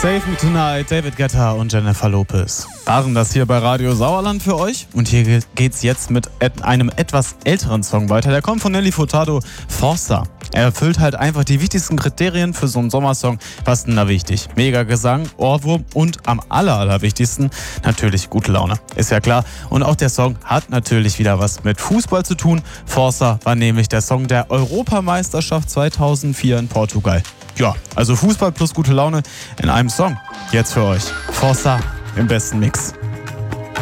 Save Me Tonight, David Guetta und Jennifer Lopez waren das hier bei Radio Sauerland für euch. Und hier geht's jetzt mit einem etwas älteren Song weiter. Der kommt von Nelly Furtado, Forster. Er erfüllt halt einfach die wichtigsten Kriterien für so einen Sommersong. Was ist denn da wichtig? Mega Gesang, Ohrwurm und am allerwichtigsten natürlich gute Laune. Ist ja klar. Und auch der Song hat natürlich wieder was mit Fußball zu tun. Forster war nämlich der Song der Europameisterschaft 2004 in Portugal. Ja, also Fußball plus gute Laune in einem Song. Jetzt für euch. Forster im besten Mix.